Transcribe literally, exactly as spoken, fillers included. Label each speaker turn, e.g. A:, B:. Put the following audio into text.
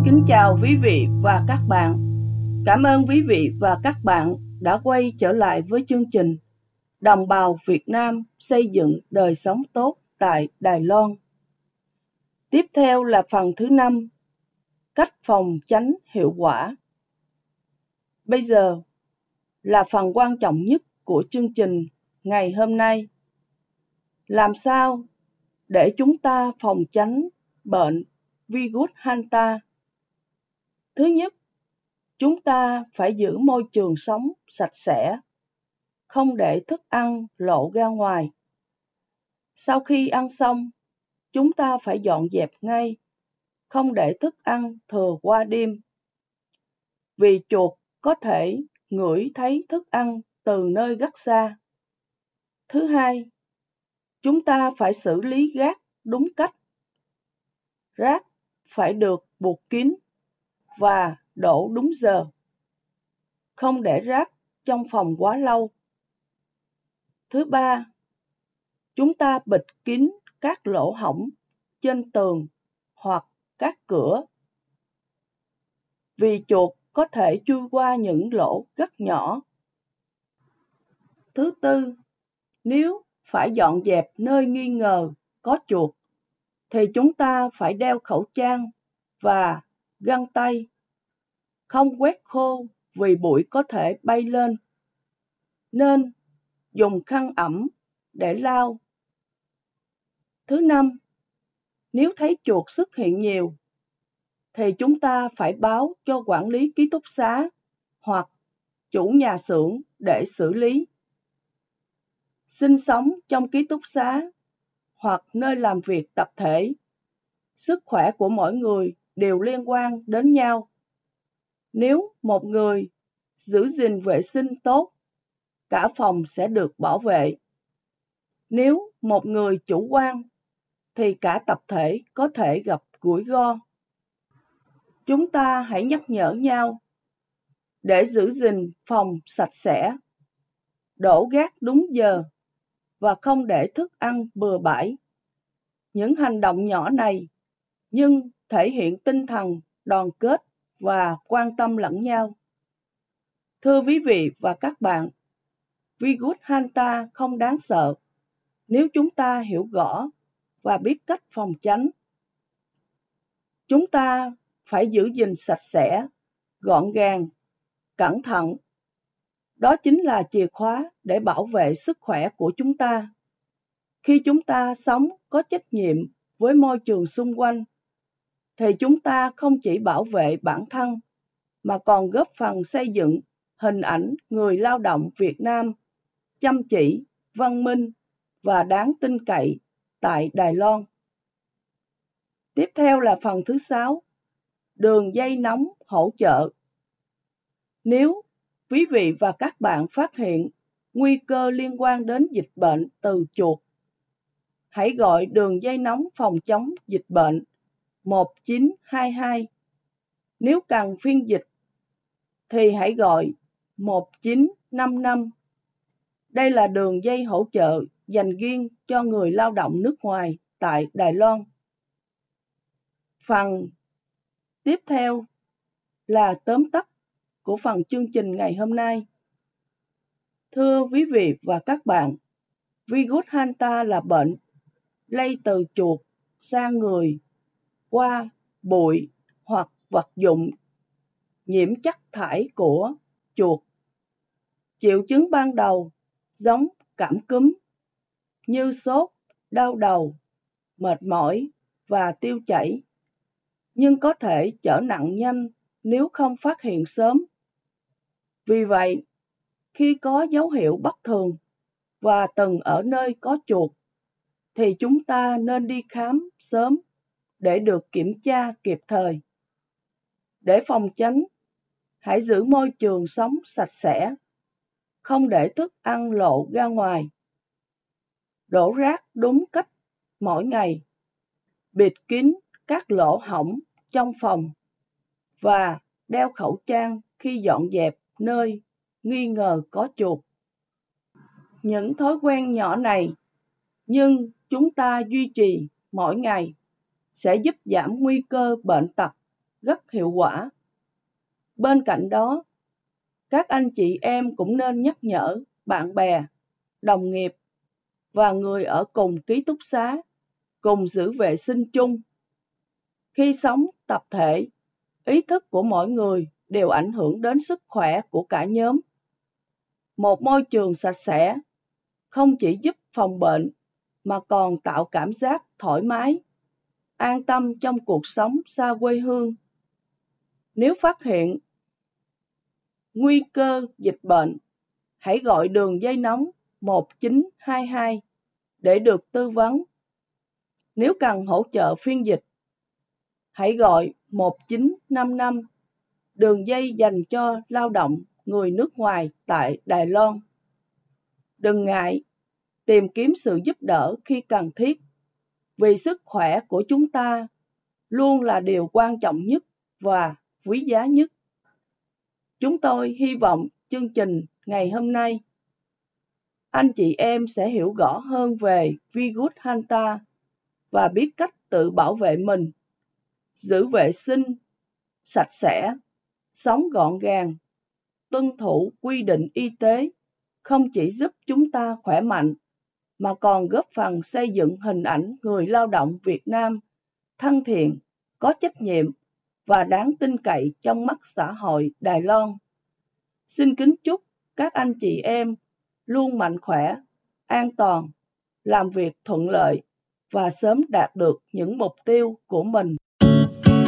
A: kính chào quý vị và các bạn. Cảm ơn quý vị và các bạn đã quay trở lại với chương trình Đồng bào Việt Nam xây dựng đời sống tốt tại Đài Loan. Tiếp theo là phần thứ năm, cách phòng tránh hiệu quả. Bây giờ là phần quan trọng nhất của chương trình ngày hôm nay. Làm sao để chúng ta phòng tránh bệnh virus Hanta? Thứ nhất, chúng ta phải giữ môi trường sống sạch sẽ, không để thức ăn lộ ra ngoài. Sau khi ăn xong, chúng ta phải dọn dẹp ngay, không để thức ăn thừa qua đêm. Vì chuột có thể ngửi thấy thức ăn từ nơi rất xa. Thứ hai, chúng ta phải xử lý rác đúng cách. Rác phải được buộc kín và đổ đúng giờ. Không để rác trong phòng quá lâu. Thứ ba, chúng ta bịt kín các lỗ hổng trên tường hoặc các cửa. Vì chuột có thể chui qua những lỗ rất nhỏ. Thứ tư, nếu phải dọn dẹp nơi nghi ngờ có chuột, thì chúng ta phải đeo khẩu trang và găng tay. Không quét khô vì bụi có thể bay lên. Nên dùng khăn ẩm để lau. Thứ năm, nếu thấy chuột xuất hiện nhiều, thì chúng ta phải báo cho quản lý ký túc xá hoặc chủ nhà xưởng để xử lý. Sinh sống trong ký túc xá hoặc nơi làm việc tập thể, sức khỏe của mỗi người đều liên quan đến nhau. Nếu một người giữ gìn vệ sinh tốt, cả phòng sẽ được bảo vệ. Nếu một người chủ quan, thì cả tập thể có thể gặp rủi ro. Chúng ta hãy nhắc nhở nhau để giữ gìn phòng sạch sẽ, đổ rác đúng giờ và không để thức ăn bừa bãi. Những hành động nhỏ này nhưng thể hiện tinh thần đoàn kết và quan tâm lẫn nhau. Thưa quý vị và các bạn, virus Hanta không đáng sợ nếu chúng ta hiểu rõ và biết cách phòng tránh. Chúng ta phải giữ gìn sạch sẽ, gọn gàng, cẩn thận. Đó chính là chìa khóa để bảo vệ sức khỏe của chúng ta. Khi chúng ta sống có trách nhiệm với môi trường xung quanh, thì chúng ta không chỉ bảo vệ bản thân, mà còn góp phần xây dựng hình ảnh người lao động Việt Nam chăm chỉ, văn minh và đáng tin cậy tại Đài Loan. Tiếp theo là phần thứ sáu, đường dây nóng hỗ trợ. Nếu quý vị và các bạn phát hiện nguy cơ liên quan đến dịch bệnh từ chuột, hãy gọi đường dây nóng phòng chống dịch bệnh một chín hai hai. Nếu cần phiên dịch thì hãy gọi một chín năm năm. Đây là đường dây hỗ trợ dành riêng cho người lao động nước ngoài tại Đài Loan. Phần tiếp theo là tóm tắt của phần chương trình ngày hôm nay. Thưa quý vị và các bạn, virus Hanta là bệnh lây từ chuột sang người qua bụi hoặc vật dụng nhiễm chất thải của chuột. Triệu chứng ban đầu giống cảm cúm như sốt, đau đầu, mệt mỏi và tiêu chảy, nhưng có thể trở nặng nhanh nếu không phát hiện sớm. Vì vậy, khi có dấu hiệu bất thường và từng ở nơi có chuột, thì chúng ta nên đi khám sớm để được kiểm tra kịp thời. Để phòng tránh, hãy giữ môi trường sống sạch sẽ, không để thức ăn lộ ra ngoài. Đổ rác đúng cách mỗi ngày, bịt kín các lỗ hổng trong phòng và đeo khẩu trang khi dọn dẹp nơi nghi ngờ có chuột. Những thói quen nhỏ này, nhưng chúng ta duy trì mỗi ngày sẽ giúp giảm nguy cơ bệnh tật rất hiệu quả. Bên cạnh đó, các anh chị em cũng nên nhắc nhở bạn bè, đồng nghiệp và người ở cùng ký túc xá cùng giữ vệ sinh chung. Khi sống tập thể, ý thức của mỗi người đều ảnh hưởng đến sức khỏe của cả nhóm. Một môi trường sạch sẽ không chỉ giúp phòng bệnh mà còn tạo cảm giác thoải mái, an tâm trong cuộc sống xa quê hương. Nếu phát hiện nguy cơ dịch bệnh, hãy gọi đường dây nóng một chín hai hai để được tư vấn. Nếu cần hỗ trợ phiên dịch, hãy gọi một chín năm năm, đường dây dành cho lao động người nước ngoài tại Đài Loan. Đừng ngại tìm kiếm sự giúp đỡ khi cần thiết, vì sức khỏe của chúng ta luôn là điều quan trọng nhất và quý giá nhất. Chúng tôi hy vọng chương trình ngày hôm nay, anh chị em sẽ hiểu rõ hơn về virus Hanta và biết cách tự bảo vệ mình, giữ vệ sinh, sạch sẽ, sống gọn gàng, tuân thủ quy định y tế không chỉ giúp chúng ta khỏe mạnh, mà còn góp phần xây dựng hình ảnh người lao động Việt Nam thân thiện, có trách nhiệm và đáng tin cậy trong mắt xã hội Đài Loan. Xin kính chúc các anh chị em luôn mạnh khỏe, an toàn, làm việc thuận lợi và sớm đạt được những mục tiêu của mình.